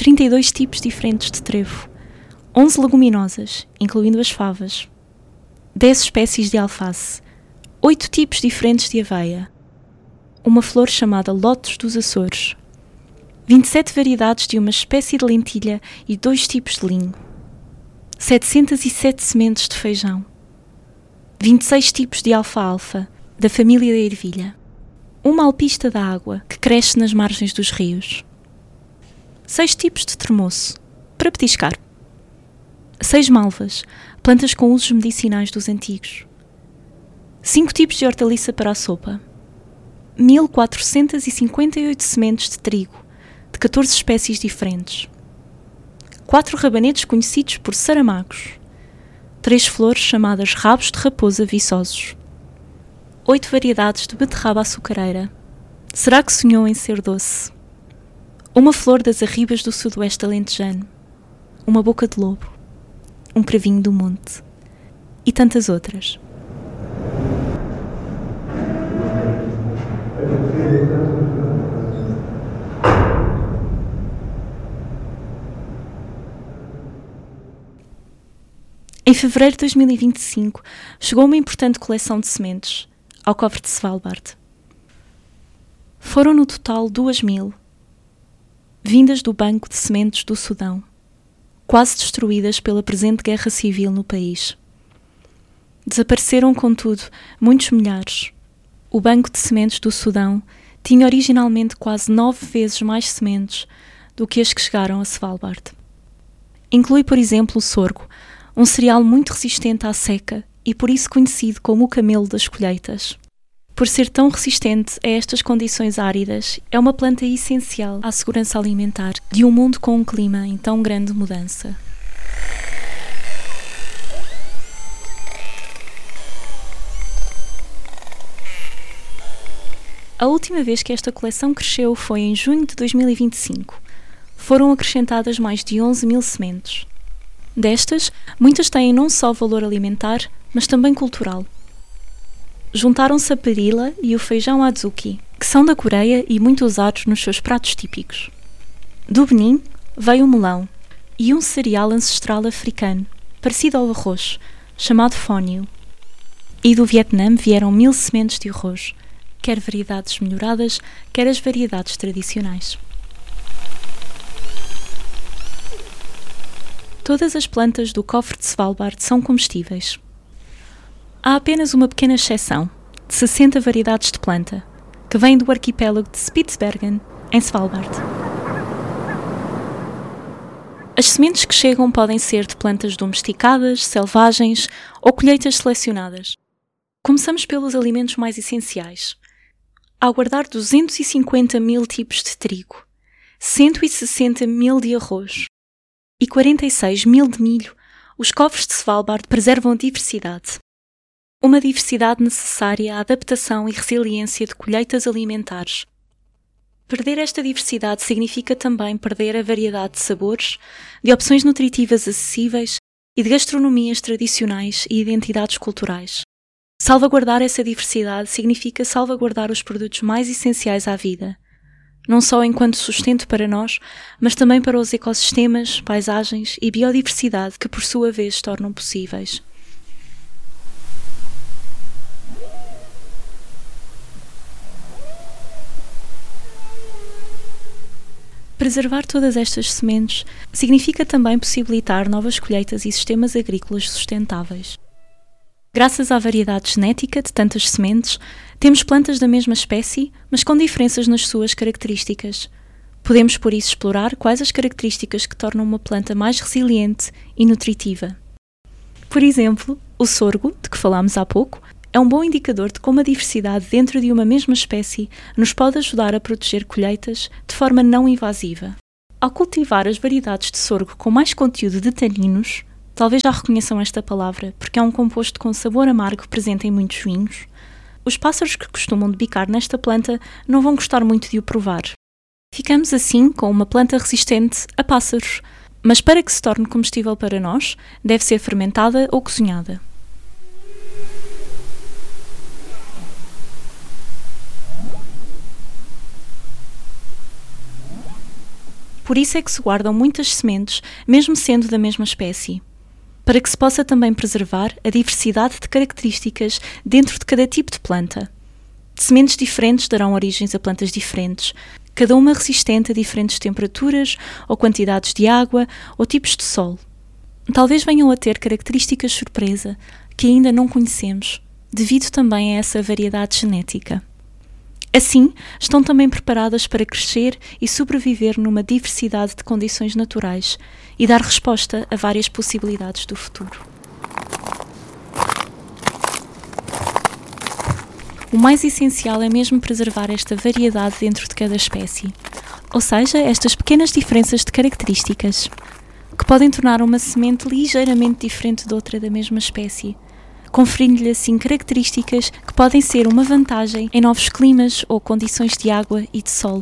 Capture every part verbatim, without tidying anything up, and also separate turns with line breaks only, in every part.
trinta e dois tipos diferentes de trevo, onze leguminosas, incluindo as favas, dez espécies de alface, oito tipos diferentes de aveia, uma flor chamada lótus dos Açores, vinte e sete variedades de uma espécie de lentilha e dois tipos de linho, setecentas e sete sementes de feijão, vinte e seis tipos de alfalfa, da família da ervilha, uma alpista da água que cresce nas margens dos rios, seis tipos de termoço, para petiscar, seis malvas, plantas com usos medicinais dos antigos, cinco tipos de hortaliça para a sopa, mil quatrocentas e cinquenta e oito sementes de trigo, de catorze espécies diferentes, quatro rabanetes conhecidos por saramagos, três flores chamadas rabos de raposa viçosos, oito variedades de beterraba açucareira. Será que sonhou em ser doce? Uma flor das arribas do sudoeste alentejano, uma boca de lobo, um cravinho do monte e tantas outras. Em fevereiro de dois mil e vinte e cinco, chegou uma importante coleção de sementes ao cofre de Svalbard. Foram no total duas mil, vindas do Banco de Sementes do Sudão, quase destruídas pela presente guerra civil no país. Desapareceram, contudo, muitos milhares. O Banco de Sementes do Sudão tinha originalmente quase nove vezes mais sementes do que as que chegaram a Svalbard. Inclui, por exemplo, o sorgo, um cereal muito resistente à seca e por isso conhecido como o camelo das colheitas. Por ser tão resistente a estas condições áridas, é uma planta essencial à segurança alimentar de um mundo com um clima em tão grande mudança. A última vez que esta coleção cresceu foi em junho de dois mil e vinte e cinco. Foram acrescentadas mais de onze mil sementes. Destas, muitas têm não só valor alimentar, mas também cultural. Juntaram-se a perila e o feijão adzuki, que são da Coreia e muito usados nos seus pratos típicos. Do Benin veio o melão e um cereal ancestral africano, parecido ao arroz, chamado fónio. E do Vietnã vieram mil sementes de arroz, quer variedades melhoradas, quer as variedades tradicionais. Todas as plantas do cofre de Svalbard são comestíveis. Há apenas uma pequena exceção, de sessenta variedades de planta, que vêm do arquipélago de Spitsbergen, em Svalbard. As sementes que chegam podem ser de plantas domesticadas, selvagens ou colheitas selecionadas. Começamos pelos alimentos mais essenciais. Ao guardar duzentos e cinquenta mil tipos de trigo, cento e sessenta mil de arroz e quarenta e seis mil de milho, os cofres de Svalbard preservam a diversidade. Uma diversidade necessária à adaptação e resiliência de colheitas alimentares. Perder esta diversidade significa também perder a variedade de sabores, de opções nutritivas acessíveis e de gastronomias tradicionais e identidades culturais. Salvaguardar essa diversidade significa salvaguardar os produtos mais essenciais à vida, não só enquanto sustento para nós, mas também para os ecossistemas, paisagens e biodiversidade que por sua vez tornam possíveis. Preservar todas estas sementes significa também possibilitar novas colheitas e sistemas agrícolas sustentáveis. Graças à variedade genética de tantas sementes, temos plantas da mesma espécie, mas com diferenças nas suas características. Podemos, por isso, explorar quais as características que tornam uma planta mais resiliente e nutritiva. Por exemplo, o sorgo, de que falámos há pouco, é um bom indicador de como a diversidade dentro de uma mesma espécie nos pode ajudar a proteger colheitas de forma não invasiva. Ao cultivar as variedades de sorgo com mais conteúdo de taninos, talvez já reconheçam esta palavra, porque é um composto com sabor amargo presente em muitos vinhos, os pássaros que costumam debicar nesta planta não vão gostar muito de o provar. Ficamos assim com uma planta resistente a pássaros, mas para que se torne comestível para nós, deve ser fermentada ou cozinhada. Por isso é que se guardam muitas sementes, mesmo sendo da mesma espécie, para que se possa também preservar a diversidade de características dentro de cada tipo de planta. Sementes diferentes darão origens a plantas diferentes, cada uma resistente a diferentes temperaturas ou quantidades de água ou tipos de solo. Talvez venham a ter características surpresa que ainda não conhecemos, devido também a essa variedade genética. Assim, estão também preparadas para crescer e sobreviver numa diversidade de condições naturais e dar resposta a várias possibilidades do futuro. O mais essencial é mesmo preservar esta variedade dentro de cada espécie, ou seja, estas pequenas diferenças de características, que podem tornar uma semente ligeiramente diferente de outra da mesma espécie, conferindo-lhe assim características que podem ser uma vantagem em novos climas ou condições de água e de solo.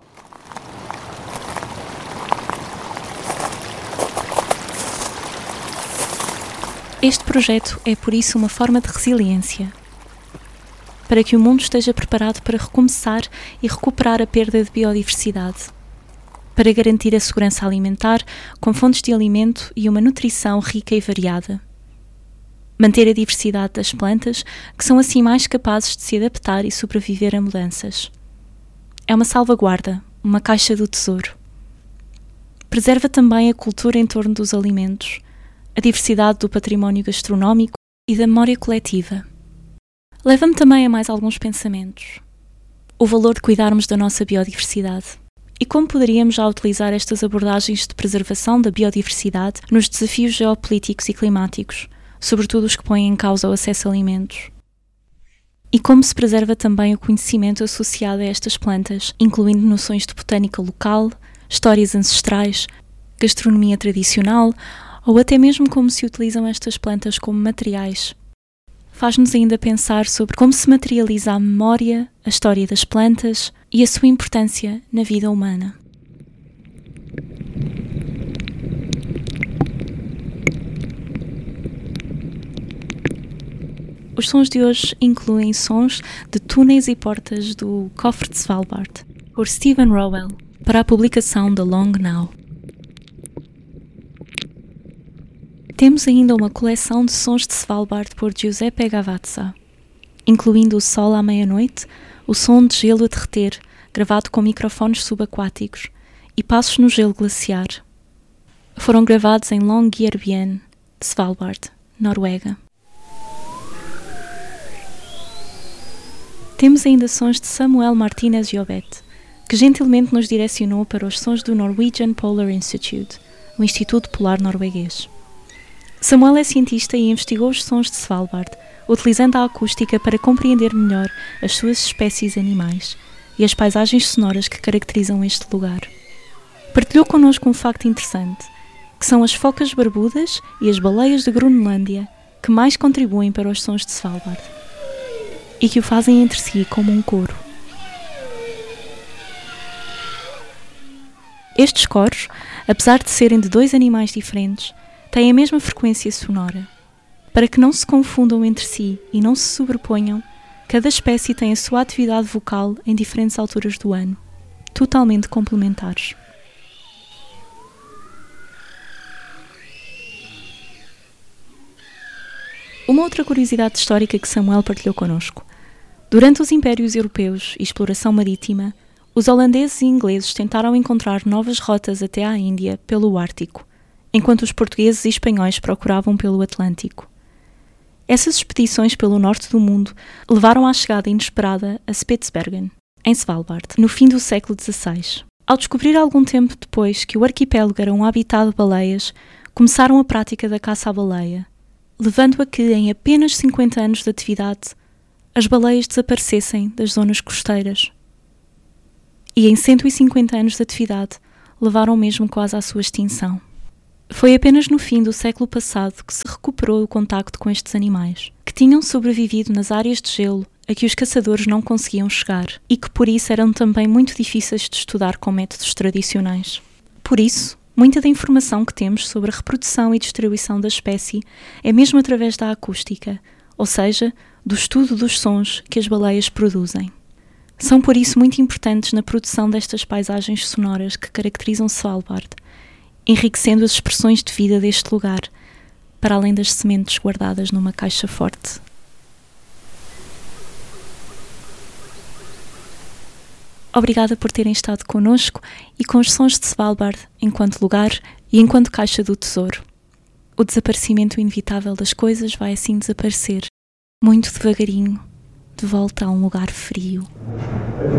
Este projeto é por isso uma forma de resiliência, para que o mundo esteja preparado para recomeçar e recuperar a perda de biodiversidade, para garantir a segurança alimentar com fontes de alimento e uma nutrição rica e variada. Manter a diversidade das plantas, que são assim mais capazes de se adaptar e sobreviver a mudanças. É uma salvaguarda, uma caixa do tesouro. Preserva também a cultura em torno dos alimentos, a diversidade do património gastronómico e da memória coletiva. Leva-me também a mais alguns pensamentos. O valor de cuidarmos da nossa biodiversidade. E como poderíamos já utilizar estas abordagens de preservação da biodiversidade nos desafios geopolíticos e climáticos, sobretudo os que põem em causa o acesso a alimentos. E como se preserva também o conhecimento associado a estas plantas, incluindo noções de botânica local, histórias ancestrais, gastronomia tradicional ou até mesmo como se utilizam estas plantas como materiais. Faz-nos ainda pensar sobre como se materializa a memória, a história das plantas e a sua importância na vida humana. Os sons de hoje incluem sons de túneis e portas do Cofre de Svalbard, por Stephen Rowell, para a publicação da Long Now. Temos ainda uma coleção de sons de Svalbard por Giuseppe Gavazza, incluindo o sol à meia-noite, o som de gelo a derreter, gravado com microfones subaquáticos, e passos no gelo glaciar. Foram gravados em Longyearbyen, Svalbard, Noruega. Temos ainda sons de Samuel Martinez Jobet, que gentilmente nos direcionou para os sons do Norwegian Polar Institute, o Instituto Polar Norueguês. Samuel é cientista e investigou os sons de Svalbard, utilizando a acústica para compreender melhor as suas espécies animais e as paisagens sonoras que caracterizam este lugar. Partilhou connosco um facto interessante, que são as focas barbudas e as baleias de Groenlândia que mais contribuem para os sons de Svalbard, e que o fazem entre si como um coro. Estes coros, apesar de serem de dois animais diferentes, têm a mesma frequência sonora. Para que não se confundam entre si e não se sobreponham, cada espécie tem a sua atividade vocal em diferentes alturas do ano, totalmente complementares. Uma outra curiosidade histórica que Samuel partilhou connosco. Durante os impérios europeus e exploração marítima, os holandeses e ingleses tentaram encontrar novas rotas até à Índia pelo Ártico, enquanto os portugueses e espanhóis procuravam pelo Atlântico. Essas expedições pelo norte do mundo levaram à chegada inesperada a Spitsbergen, em Svalbard, no fim do século dezasseis. Ao descobrir algum tempo depois que o arquipélago era um habitat de baleias, começaram a prática da caça à baleia, levando a que, em apenas cinquenta anos de atividade, as baleias desaparecessem das zonas costeiras. E em cento e cinquenta anos de atividade, levaram mesmo quase à sua extinção. Foi apenas no fim do século passado que se recuperou o contacto com estes animais, que tinham sobrevivido nas áreas de gelo a que os caçadores não conseguiam chegar e que por isso eram também muito difíceis de estudar com métodos tradicionais. Por isso, muita da informação que temos sobre a reprodução e distribuição da espécie é mesmo através da acústica, ou seja, do estudo dos sons que as baleias produzem. São por isso muito importantes na produção destas paisagens sonoras que caracterizam Svalbard, enriquecendo as expressões de vida deste lugar, para além das sementes guardadas numa caixa forte. Obrigada por terem estado connosco e com os sons de Svalbard enquanto lugar e enquanto caixa do tesouro. O desaparecimento inevitável das coisas vai assim desaparecer, muito devagarinho, de volta a um lugar frio.